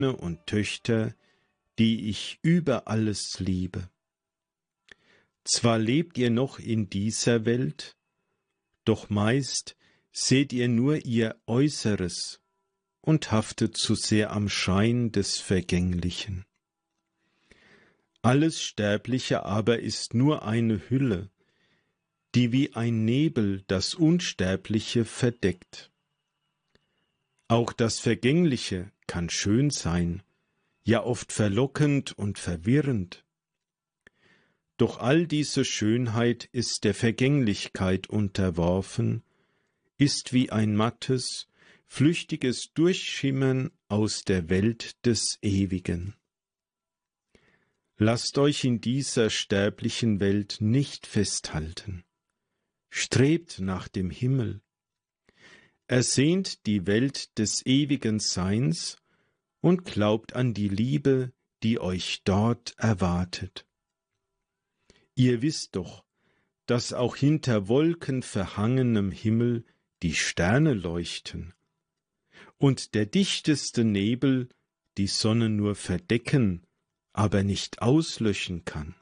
und Töchter, die ich über alles liebe. Zwar lebt ihr noch in dieser Welt, doch meist seht ihr nur ihr Äußeres und haftet zu sehr am Schein des Vergänglichen. Alles Sterbliche aber ist nur eine Hülle, die wie ein Nebel das Unsterbliche verdeckt. Auch das Vergängliche kann schön sein, ja oft verlockend und verwirrend. Doch all diese Schönheit ist der Vergänglichkeit unterworfen, ist wie ein mattes, flüchtiges Durchschimmern aus der Welt des Ewigen. Lasst euch in dieser sterblichen Welt nicht festhalten. Strebt nach dem Himmel. Ersehnt die Welt des ewigen Seins und glaubt an die Liebe, die euch dort erwartet. Ihr wisst doch, dass auch hinter wolkenverhangenem Himmel die Sterne leuchten und der dichteste Nebel die Sonne nur verdecken, aber nicht auslöschen kann.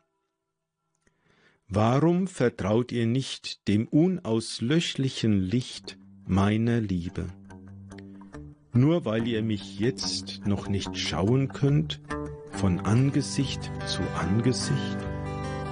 Warum vertraut ihr nicht dem unauslöschlichen Licht meiner Liebe? Nur weil ihr mich jetzt noch nicht schauen könnt, von Angesicht zu Angesicht?